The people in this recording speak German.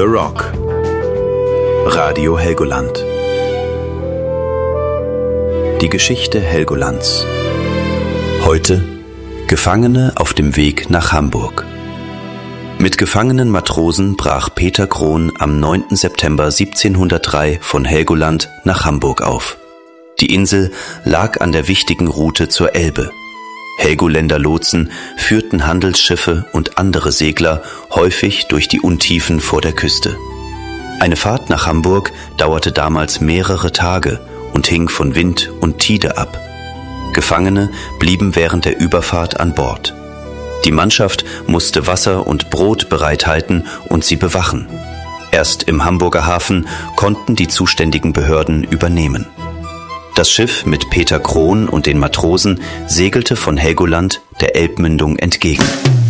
The Rock. Radio Helgoland. Die Geschichte Helgolands. Heute Gefangene auf dem Weg nach Hamburg. Mit gefangenen Matrosen brach Peter Krohn am 9. September 1703 von Helgoland nach Hamburg auf. Die Insel lag an der wichtigen Route zur Elbe. Helgoländer Lotsen führten Handelsschiffe und andere Segler häufig durch die Untiefen vor der Küste. Eine Fahrt nach Hamburg dauerte damals mehrere Tage und hing von Wind und Tide ab. Gefangene blieben während der Überfahrt an Bord. Die Mannschaft musste Wasser und Brot bereithalten und sie bewachen. Erst im Hamburger Hafen konnten die zuständigen Behörden übernehmen. Das Schiff mit Peter Krohn und den Matrosen segelte von Helgoland der Elbmündung entgegen.